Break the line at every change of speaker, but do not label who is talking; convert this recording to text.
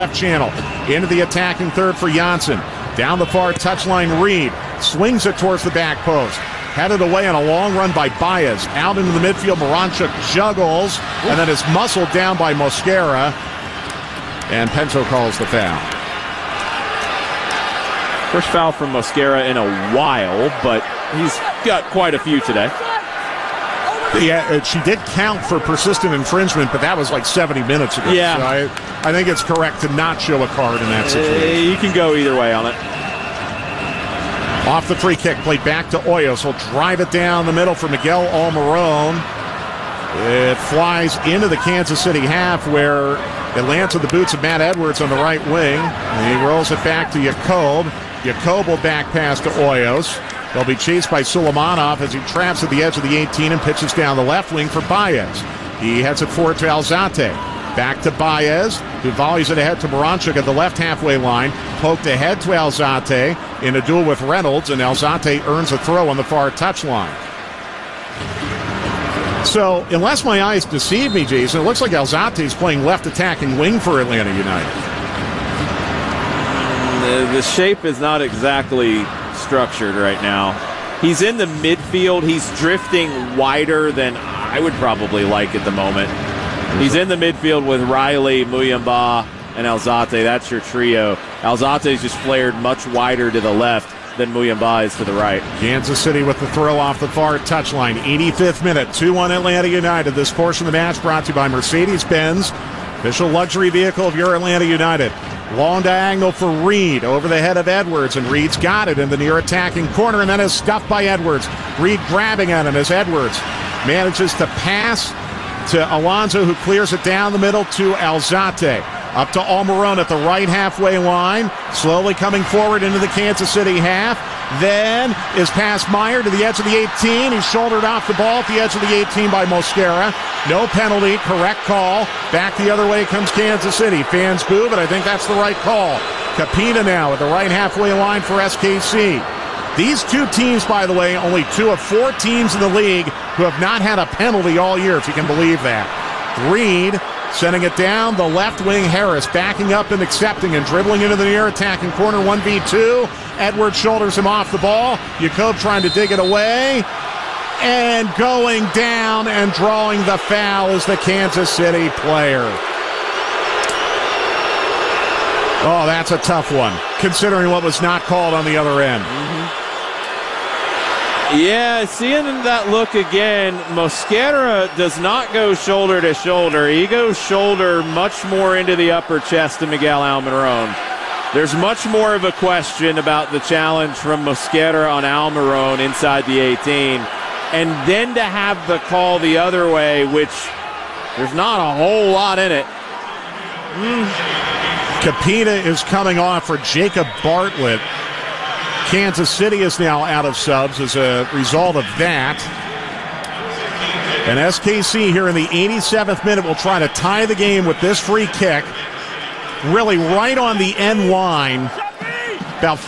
left channel. Into the attacking third for Janssen. Down the far touchline, Reed swings it towards the back post. Headed away on a long run by Baez. Out into the midfield, Moranchuk juggles, and then is muscled down by Mosquera. And Penso calls the foul.
First foul from Mosquera in a while, but he's got quite a few today.
Yeah, she did count for persistent infringement, but that was like 70 minutes ago.
Yeah.
So I think it's correct to not show a card in that situation.
You can go either way on it.
Off the free kick, played back to Hoyos. He'll drive it down the middle for Miguel Almiron. It flies into the Kansas City half where it lands at the boots of Matt Edwards on the right wing. And he rolls it back to Yacob. Yacob will back pass to Hoyos. They'll be chased by Suleimanov as he traps at the edge of the 18 and pitches down the left wing for Baez. He heads it forward to Alzate. Back to Baez, who volleys it ahead to Moranchuk at the left halfway line. Poked ahead to Alzate in a duel with Reynolds, and Alzate earns a throw on the far touchline. So, unless my eyes deceive me, Jason, it looks like Alzate's playing left attacking wing for Atlanta United.
The shape is not exactly structured right now. He's in the midfield. He's drifting wider than I would probably like at the moment. He's in the midfield with Riley, Muyamba, and Alzate. That's your trio. Alzate's just flared much wider to the left than Muyamba is to the right.
Kansas City with the throw off the far touchline. 85th minute, 2-1 Atlanta United. This portion of the match brought to you by Mercedes-Benz, official luxury vehicle of your Atlanta United. Long diagonal for Reed over the head of Edwards, and Reed's got it in the near attacking corner, and then is stuffed by Edwards. Reed grabbing at him as Edwards manages to pass to Alonso, who clears it down the middle to Alzate. Up to Almiron at the right halfway line, slowly coming forward into the Kansas City half. Then is past Meyer to the edge of the 18. He's shouldered off the ball at the edge of the 18 by Mosquera. No penalty, correct call. Back the other way comes Kansas City. Fans boo, but I think that's the right call. Capina now at the right halfway line for SKC. These two teams, by the way, only 2 of 4 teams in the league who have not had a penalty all year, if you can believe that. Reed sending it down the left wing. Harris backing up and accepting and dribbling into the near attacking corner. 1v2. Edwards shoulders him off the ball. Yacob trying to dig it away. And going down and drawing the foul is the Kansas City player. Oh, that's a tough one, considering what was not called on the other end.
Yeah, seeing that look again, Mosquera does not go shoulder to shoulder. He goes shoulder much more into the upper chest to Miguel Almiron. There's much more of a question about the challenge from Mosquera on Almiron inside the 18. And then to have the call the other way, which there's not a whole lot in it.
Capina is coming off for Jacob Bartlett. Kansas City is now out of subs as a result of that. And SKC here in the 87th minute will try to tie the game with this free kick. Really right on the end line. About